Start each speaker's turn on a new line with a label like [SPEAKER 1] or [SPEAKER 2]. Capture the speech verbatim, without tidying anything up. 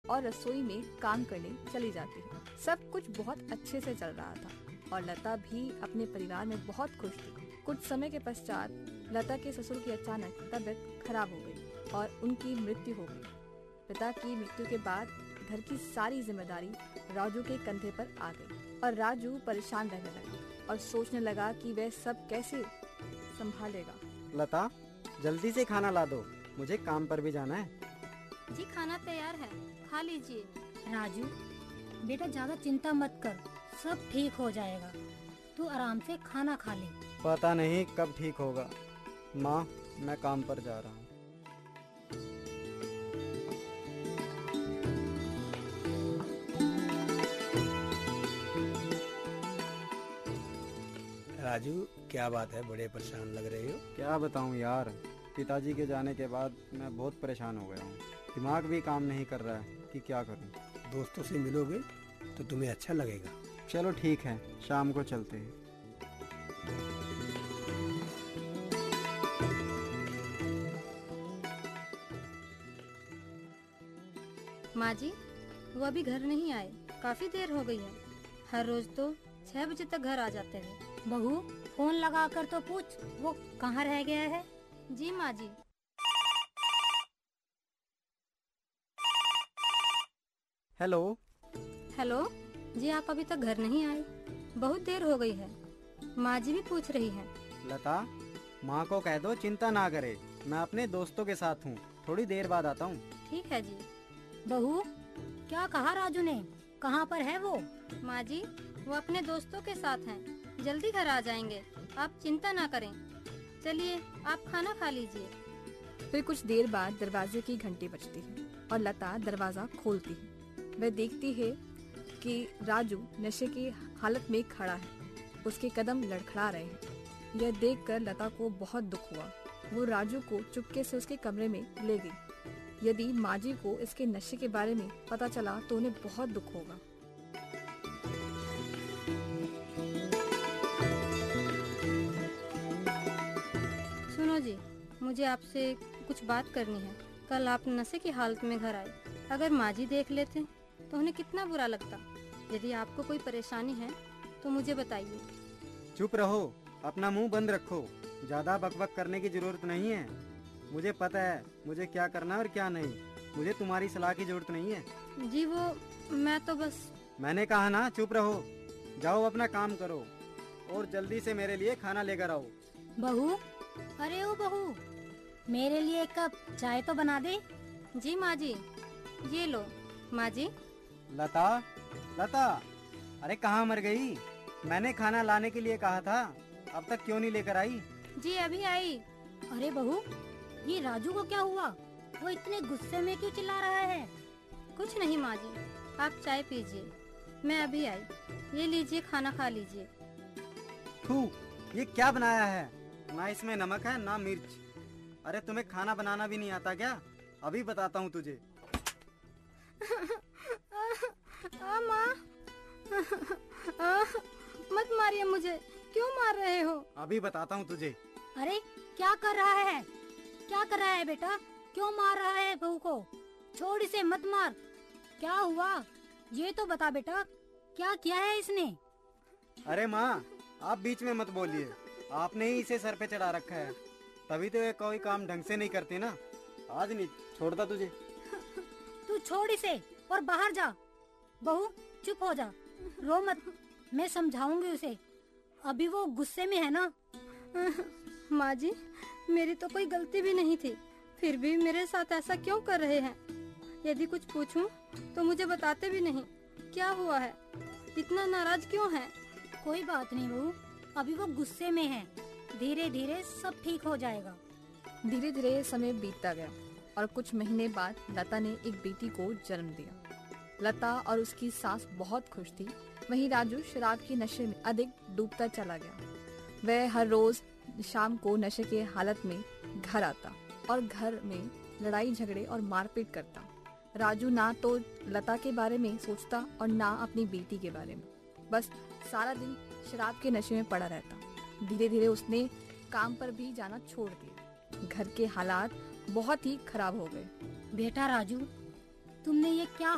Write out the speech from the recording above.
[SPEAKER 1] और रसोई में काम करने चली जाती है। सब कुछ बहुत अच्छे से चल रहा था और लता भी अपने परिवार में बहुत खुश थी। कुछ समय के पश्चात लता के ससुर की अचानक तबीयत खराब हो गई और उनकी मृत्यु हो गई। पिता की मृत्यु के बाद घर की सारी जिम्मेदारी राजू के कंधे पर आ गई और राजू परेशान रहने लगा और सोचने लगा कि वह सब कैसे संभालेगा।
[SPEAKER 2] लता, जल्दी से खाना ला दो, मुझे काम पर भी जाना है।
[SPEAKER 3] जी खाना तैयार है, खा लीजिए।
[SPEAKER 4] राजू बेटा ज्यादा चिंता मत कर, सब ठीक हो जाएगा। तू आराम से खाना खा ले।
[SPEAKER 2] पता नहीं कब ठीक होगा। माँ, मैं काम पर जा रहा हूँ।
[SPEAKER 5] राजू, क्या बात है, बड़े परेशान लग रहे हो?
[SPEAKER 2] क्या बताऊँ यार, पिताजी के जाने के बाद मैं बहुत परेशान हो गया हूँ। दिमाग भी काम नहीं कर रहा है कि क्या करूँ।
[SPEAKER 5] दोस्तों से मिलोगे तो तुम्हें अच्छा लगेगा।
[SPEAKER 2] चलो ठीक है, शाम को चलते हैं।
[SPEAKER 3] माँ जी, वो अभी घर नहीं आए, काफी देर हो गई है। हर रोज तो छह बजे तक घर आ जाते हैं।
[SPEAKER 4] बहू, फोन लगा कर तो पूछ वो कहाँ रह गया है।
[SPEAKER 3] जी माँ जी।
[SPEAKER 2] हेलो।
[SPEAKER 3] हेलो जी, आप अभी तक घर नहीं आए, बहुत देर हो गई है। माँ जी भी पूछ रही हैं।
[SPEAKER 2] लता, माँ को कह दो चिंता ना करे, मैं अपने दोस्तों के साथ हूँ, थोड़ी देर बाद आता हूँ।
[SPEAKER 3] ठीक है जी।
[SPEAKER 4] बहू, क्या कहा राजू ने, कहाँ पर है वो?
[SPEAKER 3] माँ जी, वो अपने दोस्तों के साथ हैं, जल्दी घर आ जाएंगे, आप चिंता ना करें। चलिए आप खाना खा लीजिए।
[SPEAKER 1] फिर कुछ देर बाद दरवाजे की घंटी बजती है और लता दरवाजा खोलती है। वह देखती है कि राजू नशे की हालत में खड़ा है, उसके कदम लड़खड़ा रहे हैं। यह देखकर लता को बहुत दुख हुआ। वो राजू को चुपके से उसके कमरे में ले गई। यदि माजी को इसके नशे के बारे में पता चला तो उन्हें बहुत दुख होगा।
[SPEAKER 3] सुनो जी, मुझे आपसे कुछ बात करनी है। कल आप नशे की हालत में घर आए, अगर माँ जी देख लेते तो उन्हें कितना बुरा लगता। यदि आपको कोई परेशानी है तो मुझे बताइए।
[SPEAKER 2] चुप रहो, अपना मुंह बंद रखो, ज्यादा बकबक करने की जरूरत नहीं है। मुझे पता है मुझे क्या करना है और क्या नहीं। मुझे तुम्हारी सलाह की जरूरत नहीं है।
[SPEAKER 3] जी वो मैं तो बस।
[SPEAKER 2] मैंने कहा ना चुप रहो, जाओ अपना काम करो और जल्दी से मेरे लिए खाना लेकर आओ।
[SPEAKER 4] बहू, अरे ओ बहू, मेरे लिए एक कप चाय तो बना दे।
[SPEAKER 3] जी माँ जी, ये लो। माँ जी।
[SPEAKER 2] लता, लता, अरे कहाँ मर गई? मैंने खाना लाने के लिए कहा था, अब तक क्यों नहीं लेकर आई?
[SPEAKER 3] जी अभी आई।
[SPEAKER 4] अरे बहू, ये राजू को क्या हुआ? वो इतने गुस्से में क्यों चिल्ला रहा है?
[SPEAKER 3] कुछ नहीं माँ जी, आप चाय पीजिए, मैं अभी आई। ये लीजिए, खाना खा लीजिए।
[SPEAKER 2] थू, ये क्या बनाया है? ना इसमें नमक है ना मिर्च। अरे तुम्हें खाना बनाना भी नहीं आता क्या? अभी बताता हूँ तुझे।
[SPEAKER 3] आ माँ, मत मारिए मुझे, क्यों मार रहे हो?
[SPEAKER 2] अभी बताता हूँ तुझे।
[SPEAKER 4] अरे क्या कर रहा है, क्या कर रहा है बेटा? क्यों मार रहा है बहू को? छोड़ इसे, मत मार। क्या हुआ ये तो बता बेटा, क्या किया है इसने?
[SPEAKER 2] अरे माँ, आप बीच में मत बोलिए, आपने ही इसे सर पे चढ़ा रखा है, तभी तो ये कोई काम ढंग से नहीं करती ना। आज नहीं छोड़ता तुझे।
[SPEAKER 4] तू छोड़ इसे और बाहर जा। बहू चुप हो जा, रो मत, मैं समझाऊंगी उसे। अभी वो गुस्से में है ना।
[SPEAKER 3] माँ जी, मेरी तो कोई गलती भी नहीं थी, फिर भी मेरे साथ ऐसा क्यों कर रहे हैं? यदि कुछ पूछूं तो मुझे बताते भी नहीं। क्या हुआ है, इतना नाराज क्यों है?
[SPEAKER 4] कोई बात नहीं बहू, अभी वो गुस्से में है, धीरे धीरे सब ठीक हो जाएगा।
[SPEAKER 1] धीरे धीरे समय बीतता गया और कुछ महीने बाद लता ने एक बेटी को जन्म दिया। लता और उसकी सास बहुत खुश थी। वहीं राजू शराब के नशे में अधिक डूबता चला गया। वह हर रोज शाम को नशे के हालत में घर आता और घर में लड़ाई झगड़े और मारपीट करता। राजू ना तो लता के बारे में सोचता और ना अपनी बेटी के बारे में, बस सारा दिन शराब के नशे में पड़ा रहता। धीरे धीरे उसने काम पर भी जाना छोड़ दिया। घर के हालात बहुत ही खराब हो गए।
[SPEAKER 4] बेटा राजू, तुमने ये क्या